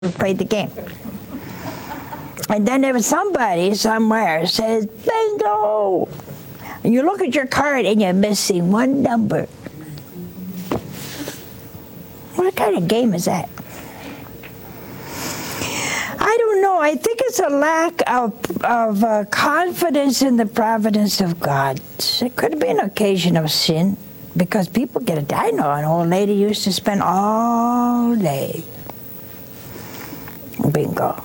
played the game. And then there was somebody somewhere says, bingo! And you look at your card and you're missing one number. What kind of game is that? I don't know. I think it's a lack of confidence in the providence of God. It could be an occasion of sin because people get it. I know an old lady used to spend all day. Bingo.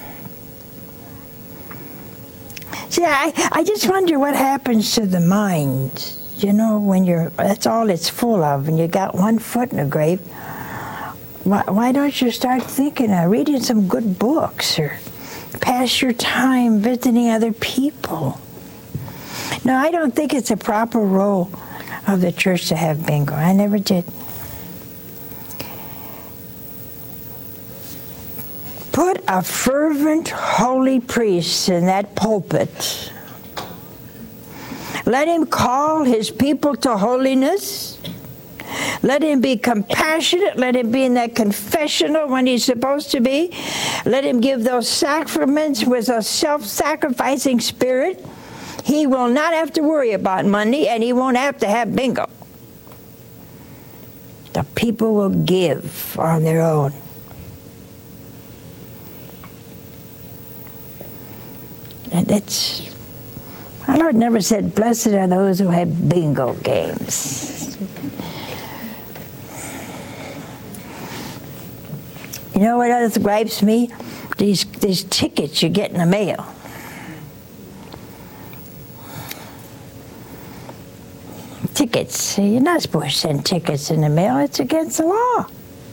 See, I just wonder what happens to the mind, you know, when that's all it's full of, and you got one foot in the grave. Why don't you start thinking of reading some good books or pass your time visiting other people? No, I don't think it's a proper role of the church to have bingo. I never did. Put a fervent, holy priest in that pulpit. Let him call his people to holiness. Let him be compassionate. Let him be in that confessional when he's supposed to be. Let him give those sacraments with a self-sacrificing spirit. He will not have to worry about money, and he won't have to have bingo. The people will give on their own. And our Lord never said, blessed are those who have bingo games. You know what else gripes me? These tickets you get in the mail. Tickets. You're not supposed to send tickets in the mail. It's against the law.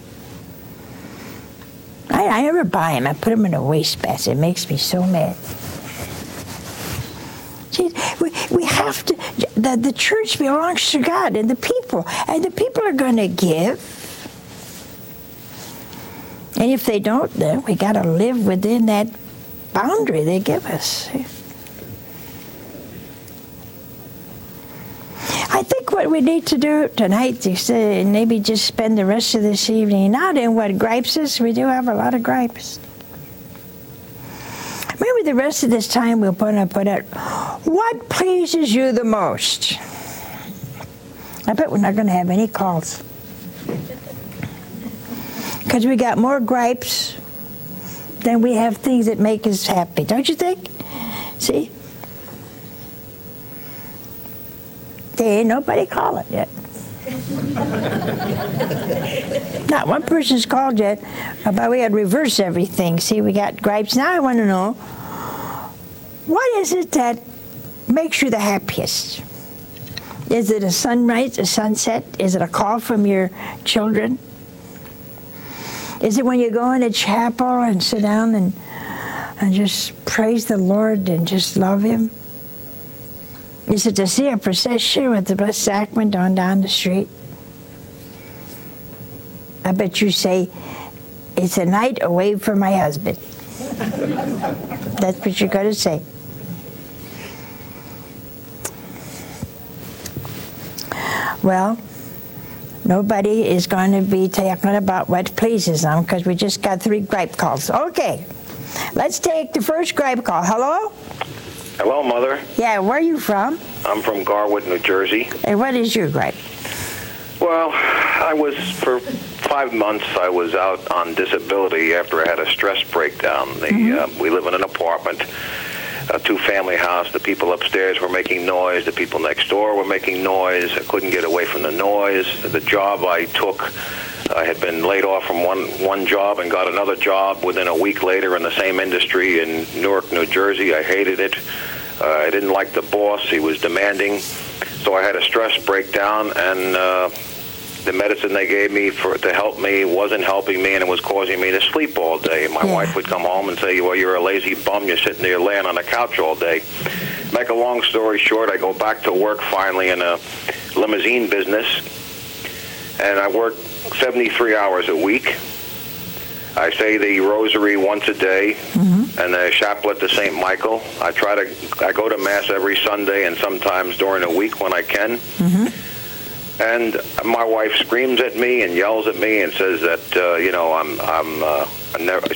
I never buy them. I put them in a wastebasket. It makes me so mad. See, we have to, the church belongs to God and the people are going to give. And if they don't, then we got to live within that boundary they give us. I think what we need to do tonight is maybe just spend the rest of this evening not in what gripes us. We do have a lot of gripes. Maybe the rest of this time we'll put out, what pleases you the most? I bet we're not going to have any calls. Because we got more gripes than we have things that make us happy. Don't you think? See? There ain't nobody calling yet. Not one person's called yet, but we had reverse everything. See, we got gripes. Now I want to know, what is it that makes you the happiest? Is it a sunrise, a sunset? Is it a call from your children? Is it when you go in a chapel and sit down and just praise the Lord and just love Him? Is it to see a procession with the Blessed Sacrament on down the street? I bet you say, it's a night away from my husband. That's what you're going to say. Well, nobody is going to be talking about what pleases them because we just got 3 gripe calls. Okay, let's take the first gripe call. Hello? Hello, Mother. Yeah, where are you from? I'm from Garwood, New Jersey. And what is your gripe? Well, for 5 months, I was out on disability after I had a stress breakdown. We live in an apartment, a 2-family house. The people upstairs were making noise. The people next door were making noise. I couldn't get away from the noise. The job I took, I had been laid off from one job and got another job within a week later in the same industry in Newark, New Jersey. I hated it. I didn't like the boss. He was demanding. So I had a stress breakdown, and the medicine they gave me to help me wasn't helping me, and it was causing me to sleep all day. My wife would come home and say, well, you're a lazy bum. You're sitting there laying on the couch all day. Make a long story short, I go back to work finally in a limousine business, and I work 73 hours a week. I say the rosary once a day, and the chaplet to St. Michael. I go to Mass every Sunday and sometimes during the week when I can. And my wife screams at me and yells at me and says that I'm never.